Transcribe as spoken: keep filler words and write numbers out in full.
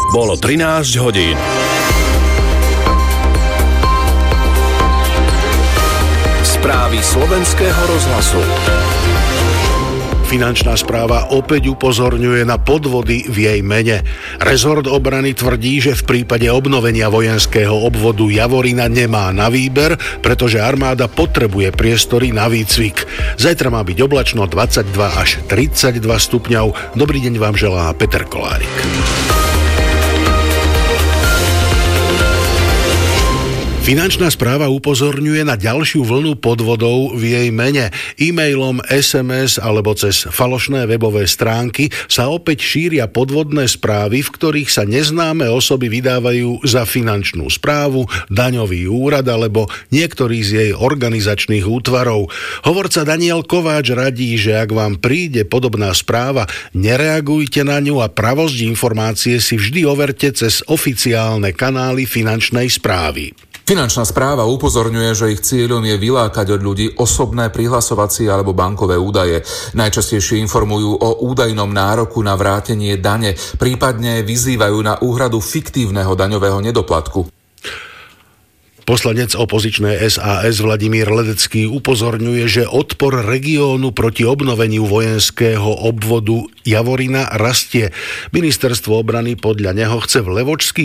Bolo trinásť hodín. Správy slovenského rozhlasu. Finančná správa opäť upozorňuje na podvody v jej mene. Rezort obrany tvrdí, že v prípade obnovenia vojenského obvodu Javorina nemá na výber, pretože armáda potrebuje priestory na výcvik. Zajtra má byť oblačno dvadsaťdva až tridsaťdva stupňov. Dobrý deň vám želá Peter Kolárik. Finančná správa upozorňuje na ďalšiu vlnu podvodov v jej mene. E-mailom, es em es alebo cez falošné webové stránky sa opäť šíria podvodné správy, v ktorých sa neznáme osoby vydávajú za finančnú správu, daňový úrad alebo niektorý z jej organizačných útvarov. Hovorca Daniel Kováč radí, že ak vám príde podobná správa, nereagujte na ňu a pravosť informácie si vždy overte cez oficiálne kanály finančnej správy. Finančná správa upozorňuje, že ich cieľom je vylákať od ľudí osobné prihlasovacie alebo bankové údaje. Najčastejšie informujú o údajnom nároku na vrátenie dane, prípadne vyzývajú na úhradu fiktívneho daňového nedoplatku. Poslanec opozičnej es a es Vladimír Ledecký upozorňuje, že odpor regiónu proti obnoveniu vojenského obvodu Javorina rastie. Ministerstvo obrany podľa neho chce v levočských